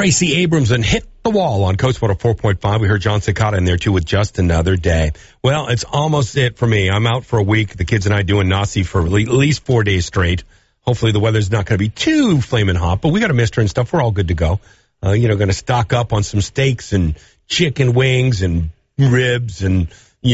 Gracie Abrams and Hit the Wall on Coast 104.5. We heard John Cicada in there, too, with Just Another Day. Well, it's almost it for me. I'm out for a week. The kids and I doing Nasi for at least 4 days straight. Hopefully the weather's not going to be too flaming hot, but we got a mister and stuff. We're all good to go. Going to stock up on some steaks and chicken wings and ribs and,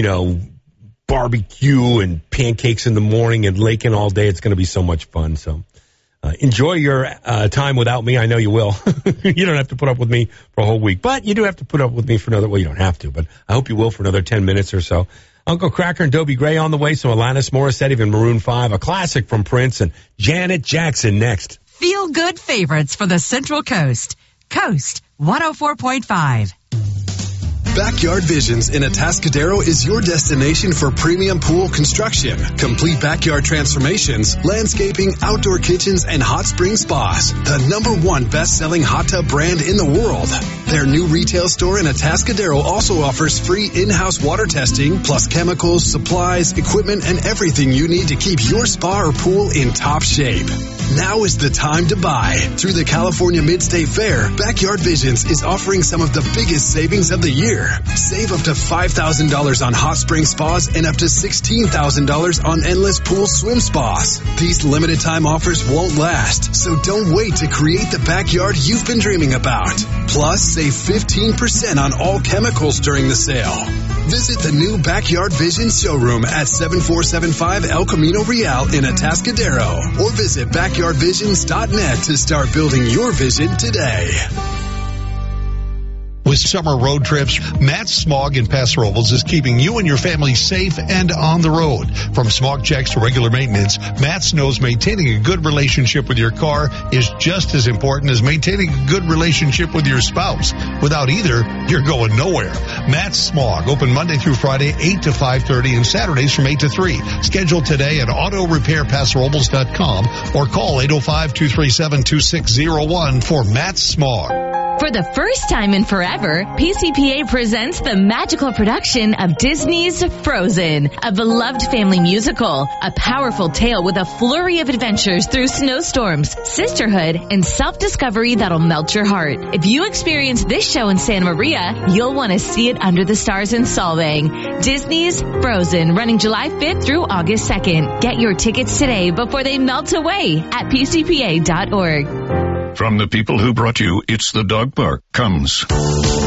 barbecue and pancakes in the morning and laking all day. It's going to be so much fun. So enjoy your time without me. I know you will. You don't have to put up with me for a whole week, but you do have to put up with me for another, well, you don't have to, but I hope you will for another 10 minutes or so. Uncle Cracker and Dobie Gray on the way, so Alanis Morissette, even Maroon 5, a classic from Prince, and Janet Jackson next. Feel good favorites for the Central Coast. Coast 104.5. Backyard Visions in Atascadero is your destination for premium pool construction, complete backyard transformations, landscaping, outdoor kitchens, and hot spring spas. The #1 best-selling hot tub brand in the world. Their new retail store in Atascadero also offers free in-house water testing, plus chemicals, supplies, equipment, and everything you need to keep your spa or pool in top shape. Now is the time to buy. Through the California Mid-State Fair, Backyard Visions is offering some of the biggest savings of the year. Save up to $5,000 on hot spring spas and up to $16,000 on endless pool swim spas. These limited time offers won't last, so don't wait to create the backyard you've been dreaming about. Plus, save 15% on all chemicals during the sale. Visit the new Backyard Visions showroom at 7475 El Camino Real in Atascadero, or visit backyardvisions.net to start building your vision today. With summer road trips, Matt Smog in Paso Robles is keeping you and your family safe and on the road. From smog checks to regular maintenance, Matt knows maintaining a good relationship with your car is just as important as maintaining a good relationship with your spouse. Without either, you're going nowhere. Matt Smog, open Monday through Friday, 8 to 5:30, and Saturdays from 8 to 3. Schedule today at autorepairpasorobles.com or call 805-237-2601 for Matt Smog. For the first time in forever, PCPA presents the magical production of Disney's Frozen, a beloved family musical, a powerful tale with a flurry of adventures through snowstorms, sisterhood, and self-discovery that'll melt your heart. If you experience this show in Santa Maria, you'll want to see it under the stars in Solvang. Disney's Frozen, running July 5th through August 2nd. Get your tickets today before they melt away at pcpa.org. From the people who brought you It's the Dog Park comes